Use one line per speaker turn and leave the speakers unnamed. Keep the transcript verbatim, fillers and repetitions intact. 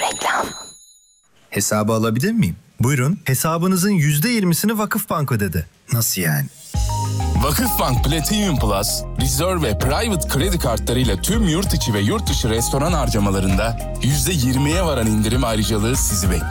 Reklam.
Hesabı alabilir miyim? Buyurun. Hesabınızın yüzde yirmisini Vakıfbank ödedi. Nasıl yani?
Vakıfbank Platinum Plus, Reserve ve Private kredi kartlarıyla tüm yurt içi ve yurt dışı restoran harcamalarında yüzde yirmiye varan indirim ayrıcalığı sizi bekliyor.